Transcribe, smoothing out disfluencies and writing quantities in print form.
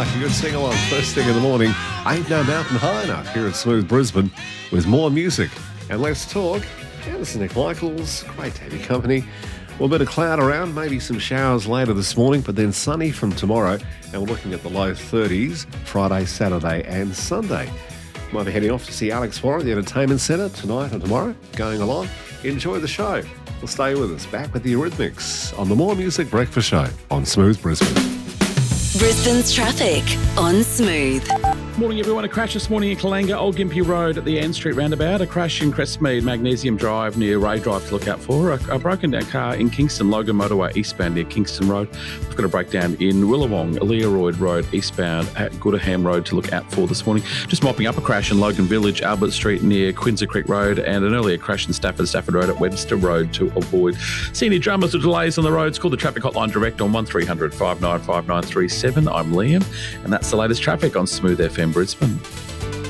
like a good sing-along first thing in the morning. Ain't no mountain high enough here at Smooth Brisbane with more music. And let's talk. Yeah, this is Nick Michaels. Great to have your company. Well, a bit of cloud around, maybe some showers later this morning, but then sunny from tomorrow. And we're looking at the low 30s Friday, Saturday and Sunday. Might be heading off to see Alex Warren at the Entertainment Centre tonight and tomorrow. Going along. Enjoy the show. Well, stay with us. Back with the Eurythmics on the More Music Breakfast Show on Smooth Brisbane. Brisbane's traffic on Smooth. Morning, everyone. A crash this morning in Kalanga, Old Gympie Road at the Ann Street roundabout. A crash in Crestmead, Magnesium Drive near Ray Drive to look out for. A broken down car in Kingston, Logan Motorway eastbound near Kingston Road. We've got a breakdown in Willawong, Learoyd Road eastbound at Goodaham Road to look out for this morning. Just mopping up a crash in Logan Village, Albert Street near Quincy Creek Road, and an earlier crash in Stafford Road at Webster Road to avoid senior dramas or delays on the roads. Call the traffic hotline direct on 1300 595937. I'm Liam, and that's the latest traffic on Smooth FM Brisbane.